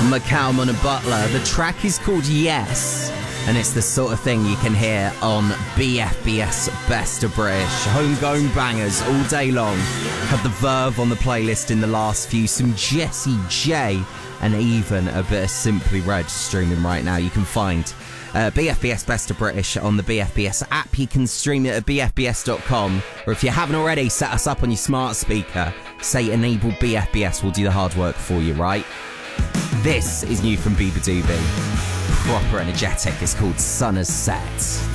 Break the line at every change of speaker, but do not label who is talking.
McCalman and Butler. The track is called Yes, and it's the sort of thing you can hear on BFBS Best of British. Homegrown bangers all day long. Had the Verve on the playlist in the last few, some Jessie J, and even a bit of Simply Red streaming right now. You can find BFBS Best of British on the BFBS app. You can stream it at bfbs.com, or if you haven't already, set us up on your smart speaker. Say enable BFBS, we'll do the hard work for you, right? This is new from Bieber Doobie. Proper energetic. It's called Sun Has Set.